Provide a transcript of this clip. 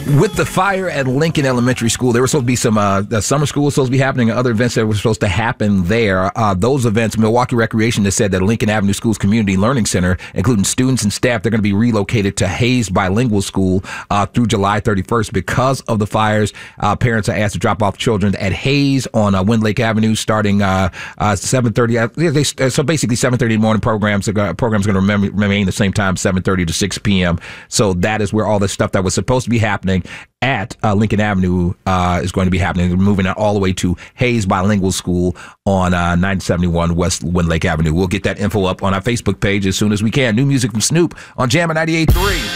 With the fire at Lincoln Elementary School, there was supposed to be some the summer school was supposed to be happening and other events that were supposed to happen there. Those events, Milwaukee Recreation has said that Lincoln Avenue School's Community Learning Center, including students and staff, they're going to be relocated to Hayes Bilingual School through July 31st because of the fires. Parents are asked to drop off children at Hayes on Windlake Avenue starting 7:30. So basically 7:30 in the morning programs are going to remain the same time, 7:30 to 6 p.m. So that is where all the stuff that was supposed to be happening at Lincoln Avenue is going to be happening. We're moving it all the way to Hayes Bilingual School on 971 West Windlake Avenue. We'll get that info up on our Facebook page as soon as we can. New music from Snoop on Jammin' 98.3.